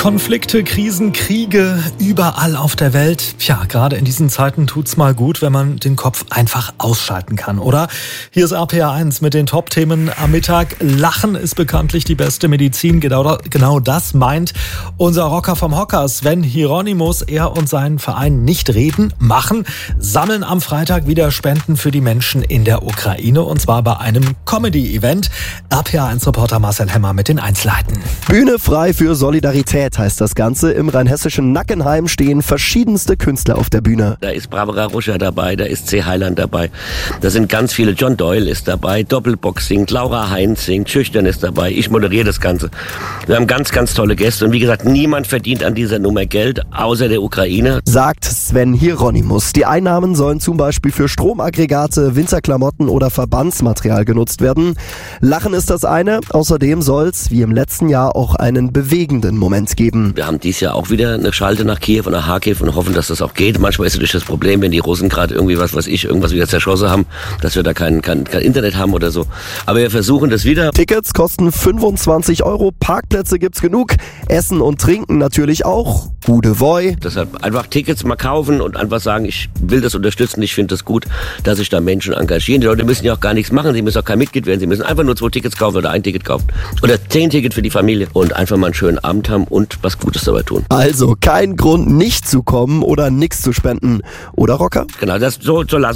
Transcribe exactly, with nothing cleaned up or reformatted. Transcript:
Konflikte, Krisen, Kriege überall auf der Welt. Tja, gerade in diesen Zeiten tut's mal gut, wenn man den Kopf einfach ausschalten kann, oder? Hier ist R P R eins mit den Top-Themen am Mittag. Lachen ist bekanntlich die beste Medizin. Genau, genau das meint unser Rocker vom Hocker, Sven Hieronymus. Er und sein Verein nicht reden, machen, sammeln am Freitag wieder Spenden für die Menschen in der Ukraine. Und zwar bei einem Comedy-Event. R P R eins-Reporter Marcel Hemmer mit den Einzelheiten. Bühne frei für Solidarität heißt das Ganze. Im rheinhessischen Nackenheim stehen verschiedenste Künstler auf der Bühne. Da ist Barbara Ruscher dabei, da ist C. Heiland dabei. Da sind ganz viele, John Doyle ist dabei, Doppelbox singt, Laura Heinz singt, Schüchtern ist dabei. Ich moderiere das Ganze. Wir haben ganz, ganz tolle Gäste. Und wie gesagt, niemand verdient an dieser Nummer Geld, außer der Ukraine. Sagt Sven Hieronymus. Die Einnahmen sollen zum Beispiel für Stromaggregate, Winterklamotten oder Verbandsmaterial genutzt werden. Lachen ist das eine. Außerdem soll es, wie im letzten Jahr, auch einen bewegenden Moment geben. Wir haben dieses Jahr auch wieder eine Schalte nach Kiew und nach Kharkiv und hoffen, dass das auch geht. Manchmal ist natürlich das Problem, wenn die Russen gerade irgendwie was, was ich, irgendwas wieder zerschossen haben, dass wir da kein, kein, kein Internet haben oder so. Aber wir versuchen das wieder. Tickets kosten fünfundzwanzig Euro, Parkplätze gibt's genug, Essen und Trinken natürlich auch. Gute Voi. Deshalb einfach Tickets mal kaufen und einfach sagen, ich will das unterstützen, ich finde das gut, dass sich da Menschen engagieren. Die Leute müssen ja auch gar nichts machen, sie müssen auch kein Mitglied werden, sie müssen einfach nur zwei Tickets kaufen oder ein Ticket kaufen. Oder zehn Tickets für die Familie und einfach mal einen schönen Abend haben und was Gutes dabei tun. Also kein Grund, nicht zu kommen oder nichts zu spenden. Oder, Rocker? Genau, das so, so lassen